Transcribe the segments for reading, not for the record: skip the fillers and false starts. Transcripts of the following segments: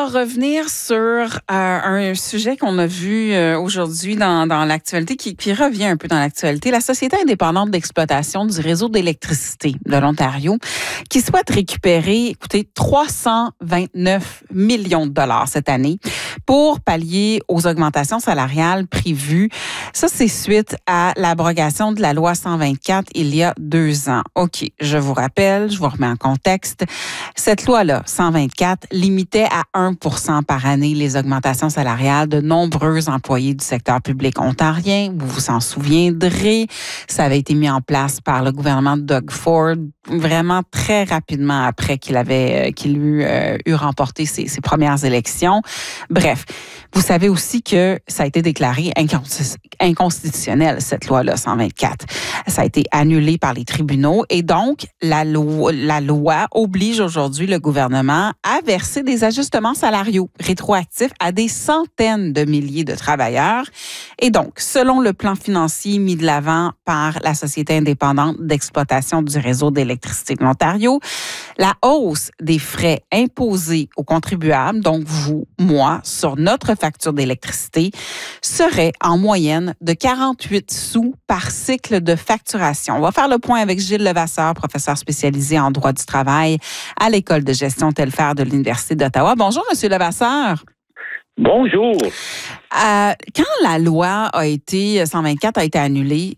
va revenir sur un sujet qu'on a vu aujourd'hui dans l'actualité, qui revient un peu dans l'actualité. La Société indépendante d'exploitation du réseau d'électricité de l'Ontario, qui souhaite récupérer, écoutez, 329 millions de dollars cette année pour pallier aux augmentations salariales prévues. Ça, c'est suite à l'abrogation de la loi 124 il y a 2 ans. OK, je vous rappelle, je vous remets en contexte. Cette loi-là, 124, limitait à 1% par année les augmentations salariales de nombreux employés du secteur public ontarien. Vous vous en souviendrez, ça avait été mis en place par le gouvernement de Doug Ford vraiment très rapidement après qu'il eut remporté ses premières élections. Bref, vous savez aussi que ça a été déclaré inconstitutionnel, cette loi-là, 124. Ça a été annulé par les tribunaux et donc la loi oblige aujourd'hui le gouvernement à verser des ajustements salariaux rétroactifs à des centaines de milliers de travailleurs. Et donc, selon le plan financier mis de l'avant par la Société indépendante d'exploitation du réseau d'électricité de l'Ontario, la hausse des frais imposés aux contribuables, donc vous, moi, sur notre facture d'électricité, serait en moyenne de 48 sous par cycle de facturation. On va faire le point avec Gilles Levasseur, professeur spécialisé en droit du travail à l'École de gestion Telfair de l'Université d'Ottawa. Bonjour, Monsieur Levasseur. Bonjour. Quand la loi 124 a été annulée,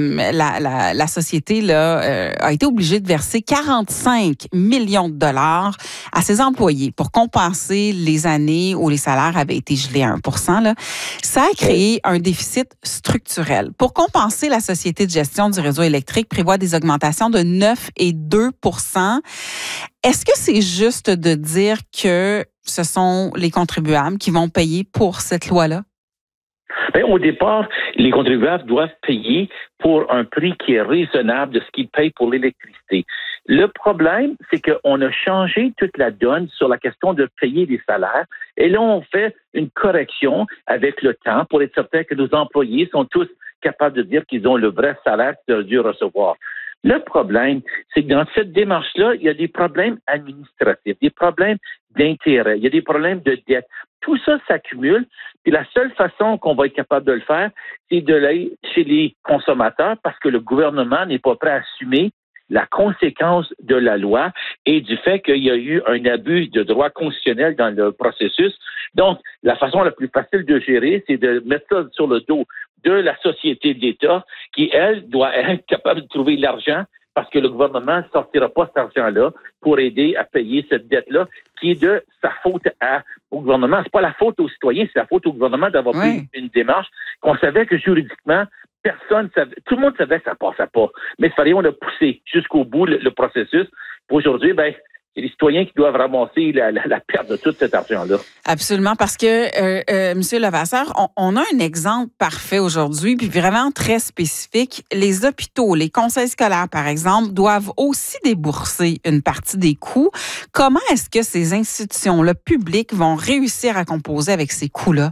la société a été obligée de verser 45 millions de dollars à ses employés pour compenser les années où les salaires avaient été gelés à 1%. Là. Ça a créé un déficit structurel. Pour compenser, la Société de gestion du réseau électrique prévoit des augmentations de 9 et 2%. Est-ce que c'est juste de dire que ce sont les contribuables qui vont payer pour cette loi-là? Bien, au départ, les contribuables doivent payer pour un prix qui est raisonnable de ce qu'ils payent pour l'électricité. Le problème, c'est qu'on a changé toute la donne sur la question de payer les salaires. Et là, on fait une correction avec le temps pour être certain que nos employés sont tous capables de dire qu'ils ont le vrai salaire qu'ils auraient dû recevoir. Le problème, c'est que dans cette démarche-là, il y a des problèmes administratifs, des problèmes d'intérêt, il y a des problèmes de dette. Tout ça s'accumule, puis la seule façon qu'on va être capable de le faire, c'est de l'aller chez les consommateurs parce que le gouvernement n'est pas prêt à assumer la conséquence de la loi et du fait qu'il y a eu un abus de droit constitutionnel dans le processus. Donc, la façon la plus facile de gérer, c'est de mettre ça sur le dos de la société d'État qui, elle, doit être capable de trouver l'argent parce que le gouvernement ne sortira pas cet argent-là pour aider à payer cette dette-là qui est de sa faute au gouvernement. C'est pas la faute aux citoyens, c'est la faute au gouvernement d'avoir pris une démarche qu'on savait que juridiquement, personne savait, tout le monde savait que ça passait pas. Mais il fallait, on a poussé jusqu'au bout le processus. Pour aujourd'hui, c'est les citoyens qui doivent ramasser la perte de tout cet argent-là. Absolument, parce que, M. Levasseur, on a un exemple parfait aujourd'hui, puis vraiment très spécifique. Les hôpitaux, les conseils scolaires, par exemple, doivent aussi débourser une partie des coûts. Comment est-ce que ces institutions-là publiques vont réussir à composer avec ces coûts-là?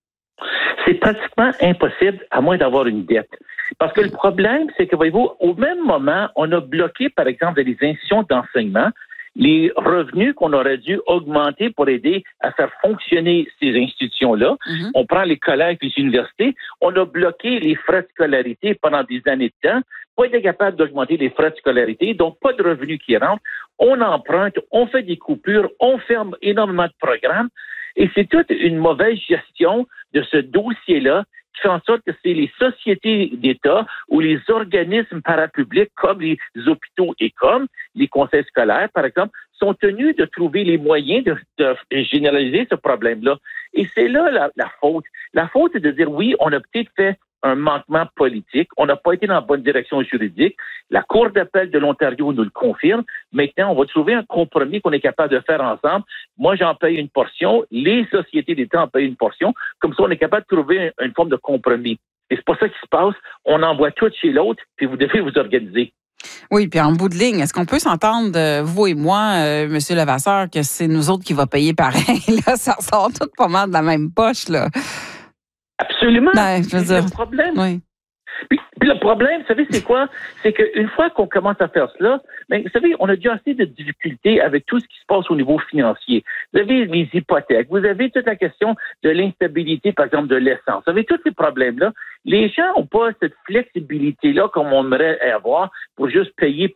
C'est pratiquement impossible, à moins d'avoir une dette. Parce que le problème, c'est que, voyez-vous, au même moment, on a bloqué, par exemple, les institutions d'enseignement, les revenus qu'on aurait dû augmenter pour aider à faire fonctionner ces institutions-là. Mm-hmm. On prend les collèges et les universités. On a bloqué les frais de scolarité pendant des années de temps. Pas été capable d'augmenter les frais de scolarité, donc pas de revenus qui rentrent. On emprunte, on fait des coupures, on ferme énormément de programmes. Et c'est toute une mauvaise gestion de ce dossier-là qui fait en sorte que c'est les sociétés d'État ou les organismes parapublics comme les hôpitaux et comme les conseils scolaires, par exemple, sont tenus de trouver les moyens de généraliser ce problème-là. Et c'est là la faute. La faute, c'est de dire, oui, on a peut-être fait un manquement politique. On n'a pas été dans la bonne direction juridique. La Cour d'appel de l'Ontario nous le confirme. Maintenant, on va trouver un compromis qu'on est capable de faire ensemble. Moi, j'en paye une portion. Les sociétés d'État en payent une portion. Comme ça, on est capable de trouver une forme de compromis. Et c'est pas ça qui se passe. On envoie tout chez l'autre, puis vous devez vous organiser. Oui, puis en bout de ligne, est-ce qu'on peut s'entendre, vous et moi, M. Levasseur, que c'est nous autres qui va payer pareil? Là, ça sort tout pas mal de la même poche, là. Absolument. Je veux dire, le problème. Oui. Puis Puis le problème, vous savez, c'est quoi? C'est qu'une fois qu'on commence à faire cela, mais vous savez, on a déjà assez de difficultés avec tout ce qui se passe au niveau financier. Vous avez les hypothèques, vous avez toute la question de l'instabilité, par exemple, de l'essence. Vous avez tous ces problèmes-là. Les gens n'ont pas cette flexibilité-là comme on aimerait avoir pour juste payer.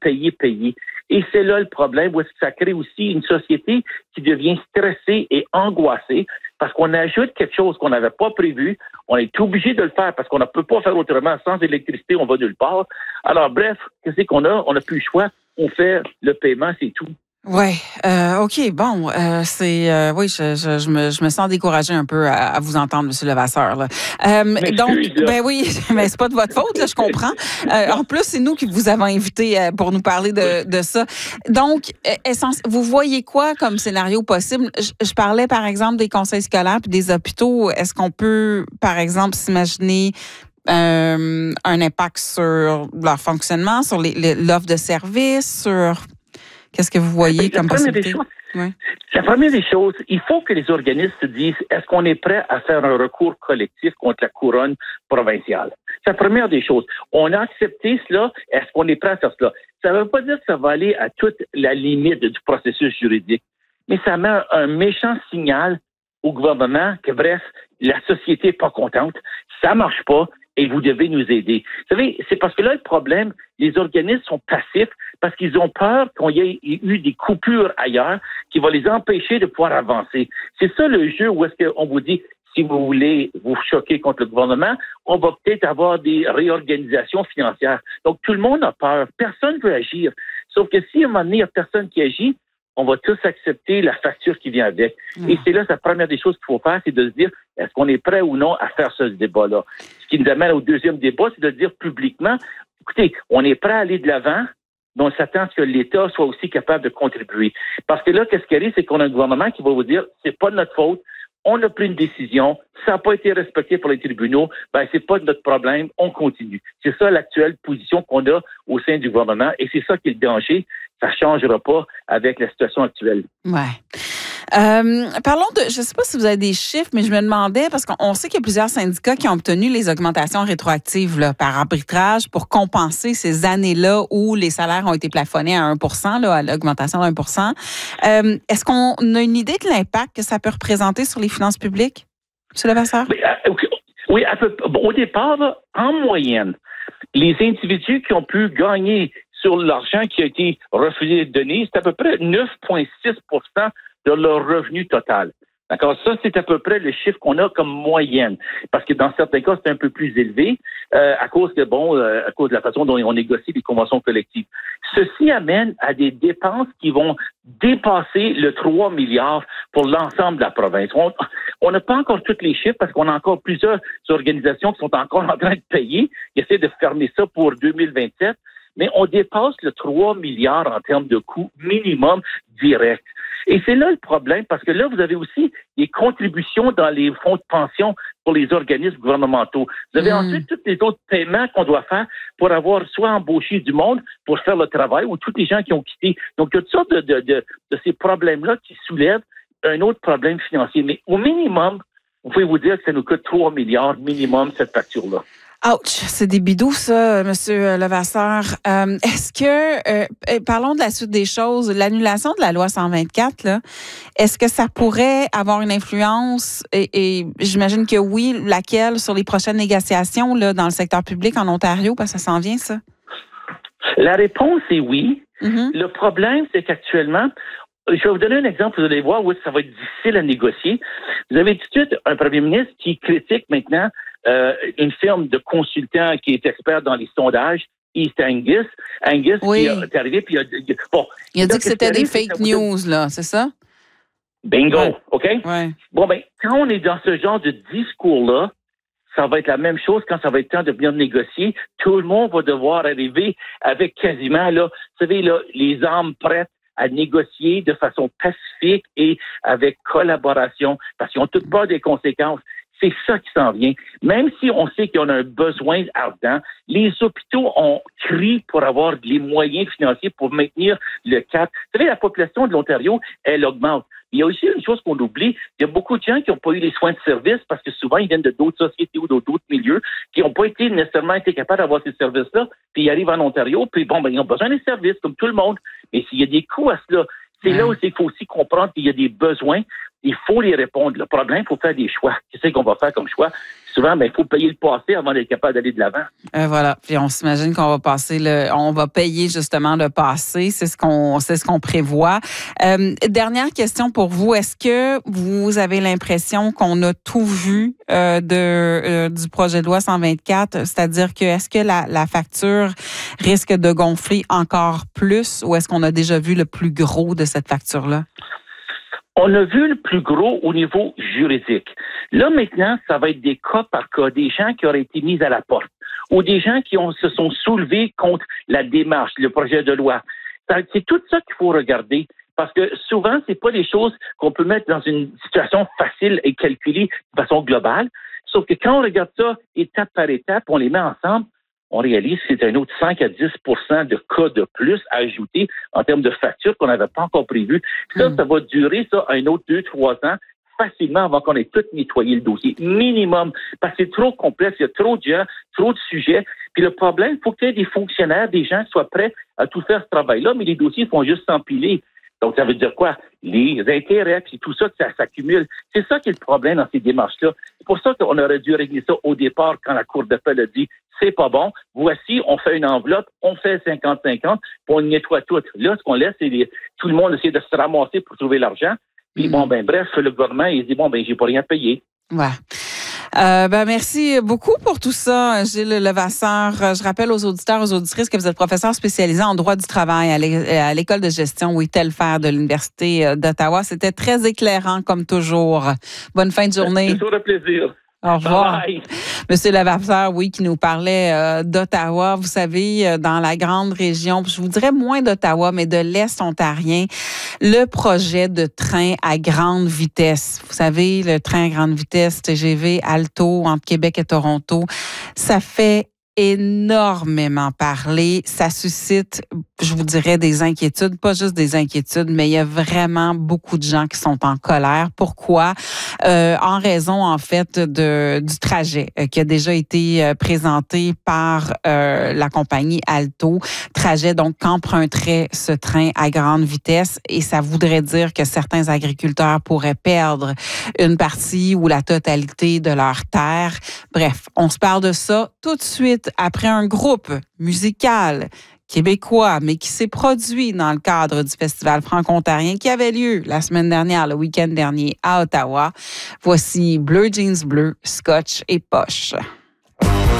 Et c'est là le problème, où est-ce que ça crée aussi une société qui devient stressée et angoissée parce qu'on ajoute quelque chose qu'on n'avait pas prévu. On est obligé de le faire parce qu'on ne peut pas faire autrement. Sans électricité, on va nulle part. Alors, bref, qu'est-ce qu'on a? On n'a plus le choix. On fait le paiement, c'est tout. Ouais, OK, bon, oui, je me sens découragée un peu à vous entendre, M. Levasseur. Là. Donc, ben oui, mais c'est pas de votre faute, là, je comprends. En plus, c'est nous qui vous avons invité pour nous parler de ça. Donc, vous voyez quoi comme scénario possible? Je parlais, par exemple, des conseils scolaires puis des hôpitaux. Est-ce qu'on peut, par exemple, s'imaginer un impact sur leur fonctionnement, sur l'offre de services, sur... Qu'est-ce que vous voyez comme possibilité? La première des choses, il faut que les organismes se disent, est-ce qu'on est prêt à faire un recours collectif contre la couronne provinciale? C'est la première des choses. On a accepté cela, est-ce qu'on est prêt à faire cela? Ça ne veut pas dire que ça va aller à toute la limite du processus juridique, mais ça met un méchant signal au gouvernement que, bref, la société n'est pas contente, ça ne marche pas, et vous devez nous aider. Vous savez, c'est parce que là, le problème, les organismes sont passifs parce qu'ils ont peur qu'il y ait eu des coupures ailleurs qui vont les empêcher de pouvoir avancer. C'est ça le jeu où est-ce qu'on vous dit, si vous voulez vous choquer contre le gouvernement, on va peut-être avoir des réorganisations financières. Donc, tout le monde a peur. Personne ne veut agir. Sauf que si à un moment donné, il n'y a personne qui agit, on va tous accepter la facture qui vient avec. Et c'est là, la première des choses qu'il faut faire, c'est de se dire, est-ce qu'on est prêt ou non à faire ce débat-là? Ce qui nous amène au deuxième débat, c'est de dire publiquement, écoutez, on est prêt à aller de l'avant, mais on s'attend à ce que l'État soit aussi capable de contribuer. Parce que là, qu'est-ce qui arrive, c'est qu'on a un gouvernement qui va vous dire, c'est pas de notre faute, on a pris une décision, ça n'a pas été respecté par les tribunaux, ben c'est pas de notre problème, on continue. C'est ça l'actuelle position qu'on a au sein du gouvernement et c'est ça qui est le danger. Ça ne changera pas avec la situation actuelle. Ouais. Parlons de, je ne sais pas si vous avez des chiffres, mais je me demandais, parce qu'on sait qu'il y a plusieurs syndicats qui ont obtenu les augmentations rétroactives là, par arbitrage pour compenser ces années-là où les salaires ont été plafonnés à 1 là, à l'augmentation de 1 Est-ce qu'on a une idée de l'impact que ça peut représenter sur les finances publiques, M. Levasseur? Oui, au départ, là, en moyenne, les individus qui ont pu gagner sur l'argent qui a été refusé de donner, c'est à peu près 9,6 % de leur revenu total. D'accord? Ça, c'est à peu près le chiffre qu'on a comme moyenne. Parce que dans certains cas, c'est un peu plus élevé à cause de la façon dont on négocie les conventions collectives. Ceci amène à des dépenses qui vont dépasser le 3 milliards pour l'ensemble de la province. On n'a pas encore tous les chiffres parce qu'on a encore plusieurs organisations qui sont encore en train de payer. Ils essaient de fermer ça pour 2027. Mais on dépasse le 3 milliards en termes de coûts minimum direct. Et c'est là le problème, parce que là, vous avez aussi des contributions dans les fonds de pension pour les organismes gouvernementaux. Vous avez ensuite tous les autres paiements qu'on doit faire pour avoir soit embauché du monde pour faire le travail ou tous les gens qui ont quitté. Donc, il y a toutes sortes de ces problèmes-là qui soulèvent un autre problème financier. Mais au minimum, vous pouvez vous dire que ça nous coûte 3 milliards minimum, cette facture-là. Ouch, c'est des bidous, ça, Monsieur Levasseur. Est-ce que, parlons de la suite des choses, l'annulation de la loi 124, là, est-ce que ça pourrait avoir une influence, et j'imagine que oui, laquelle, sur les prochaines négociations là, dans le secteur public en Ontario, parce que ça s'en vient, ça? La réponse est oui. Le problème, c'est qu'actuellement, je vais vous donner un exemple, vous allez voir où ça va être difficile à négocier. Vous avez tout de suite un premier ministre qui critique maintenant une firme de consultants qui est expert dans les sondages, East Angus. Angus qui est arrivé, puis il a dit que c'était des fake news, là, c'est ça? Bingo, ouais. OK? Ouais. Bon, ben, quand on est dans ce genre de discours-là, ça va être la même chose quand ça va être temps de venir négocier. Tout le monde va devoir arriver avec quasiment, là, vous savez, là, les armes prêtes à négocier de façon pacifique et avec collaboration, parce qu'ils ont toutes peur des conséquences. C'est ça qui s'en vient. Même si on sait qu'on a un besoin ardent, les hôpitaux ont crié pour avoir les moyens financiers pour maintenir le cap. Vous savez, la population de l'Ontario, elle augmente. Il y a aussi une chose qu'on oublie, il y a beaucoup de gens qui n'ont pas eu les soins de service parce que souvent, ils viennent de d'autres sociétés ou d'autres milieux qui n'ont pas nécessairement été capables d'avoir ces services-là, puis ils arrivent en Ontario, puis ils ont besoin des services comme tout le monde. Mais s'il y a des coûts à cela, c'est là où il faut aussi comprendre qu'il y a des besoins. Il faut les répondre. Le problème, il faut faire des choix. Qu'est-ce qu'on va faire comme choix? Souvent, il faut payer le passé avant d'être capable d'aller de l'avant. Voilà. Puis on s'imagine qu'on va on va payer justement le passé. C'est ce qu'on prévoit. Dernière question pour vous. Est-ce que vous avez l'impression qu'on a tout vu du projet de loi 124? C'est-à-dire que est-ce que la facture risque de gonfler encore plus ou est-ce qu'on a déjà vu le plus gros de cette facture-là? On a vu le plus gros au niveau juridique. Là, maintenant, ça va être des cas par cas, des gens qui auraient été mis à la porte ou des gens qui se sont soulevés contre la démarche, le projet de loi. C'est tout ça qu'il faut regarder parce que souvent, c'est pas des choses qu'on peut mettre dans une situation facile et calculée de façon globale. Sauf que quand on regarde ça étape par étape, on les met ensemble, on réalise que c'est un autre 5 à 10 de cas de plus à ajouter en termes de factures qu'on n'avait pas encore prévues. Ça va durer un autre 2-3 ans facilement avant qu'on ait tout nettoyé le dossier. Minimum. Parce que c'est trop complexe, il y a trop de gens, trop de sujets. Puis le problème, il faut qu'il y ait des fonctionnaires, des gens qui soient prêts à tout faire ce travail-là, mais les dossiers font juste s'empiler. Donc, ça veut dire quoi? Les intérêts, puis tout ça, ça s'accumule. C'est ça qui est le problème dans ces démarches-là. C'est pour ça qu'on aurait dû régler ça au départ quand la Cour d'appel a dit c'est pas bon. Voici, on fait une enveloppe, on fait 50-50, puis on nettoie tout. Là, ce qu'on laisse, c'est tout le monde essaie de se ramasser pour trouver l'argent. Puis bref, le gouvernement, il dit j'ai pas rien payé. Ouais. Merci beaucoup pour tout ça, Gilles Levasseur. Je rappelle aux auditeurs, aux auditrices que vous êtes professeur spécialisé en droit du travail à l'École de gestion Telfer de l'Université d'Ottawa. C'était très éclairant, comme toujours. Bonne fin de journée. C'est toujours un plaisir. Au revoir. Bye. Monsieur Levasseur, qui nous parlait d'Ottawa. Vous savez, dans la grande région, je vous dirais moins d'Ottawa, mais de l'Est ontarien, le projet de train à grande vitesse. Vous savez, le train à grande vitesse TGV Alto entre Québec et Toronto, ça fait énormément parler. Ça suscite, je vous dirais, des inquiétudes, pas juste des inquiétudes, mais il y a vraiment beaucoup de gens qui sont en colère. Pourquoi? En raison, en fait, du trajet qui a déjà été présenté par la compagnie Alto. Trajet, donc, qu'emprunterait ce train à grande vitesse et ça voudrait dire que certains agriculteurs pourraient perdre une partie ou la totalité de leurs terres. Bref, on se parle de ça tout de suite après un groupe musical québécois, mais qui s'est produit dans le cadre du Festival franco-ontarien qui avait lieu la semaine dernière, le week-end dernier à Ottawa. Voici Bleu Jeans Bleu, Scotch et Poche.